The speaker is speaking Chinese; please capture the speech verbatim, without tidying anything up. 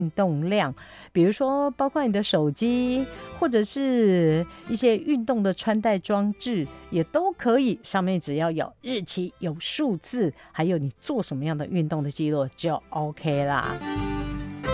运动量，比如说包括你的手机，或者是一些运动的穿戴装置，也都可以。上面只要有日期、有数字，还有你做什么样的运动的记录就 OK 啦。